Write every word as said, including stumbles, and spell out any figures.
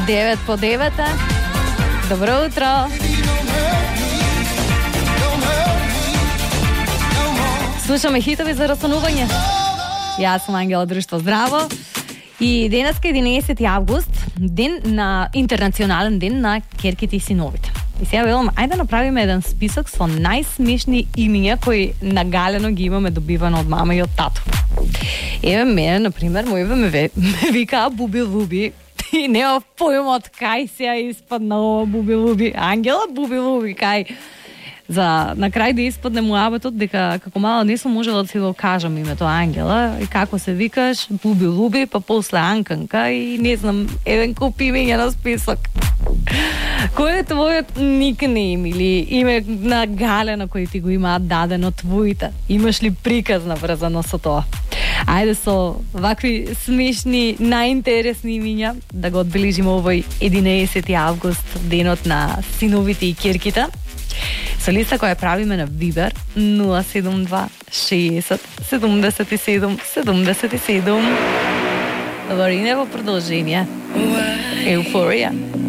девет по девет. Добро утро! Слушаме хитови за разсонување. Јас сум Ангела Друштво, здраво. И денеска единаесети август, ден на интернационален ден на керките и синовите. И сега велам, ајде да направиме еден список со најсмешни имиња кои нагалено ги имаме добивано од мама и од тато. Еве мене, например, моје ме, ме викаа Буби Луби. И нема појма од кај сега испадна ова Буби Луби. Ангела Буби Луби, кај. За на крај да испадне муабетот дека како мала не сум можела да си го кажам името Ангела и како се викаш Буби Луби, па после Анканка и не знам еден куп имиња на список. Кој е твојот никнейм или име на Галена кој ти го имаат дадено твоите? Имаш ли приказ наврзано со тоа? Ајде со вакви смешни, најинтересни имиња да го одбележиме овој единаесети август, денот на синовите и керките. Со листа која правиме на Вибер нула седум два шеесет седумдесет и седум седумдесет и седум. Варине во продолжение. Еуфорија.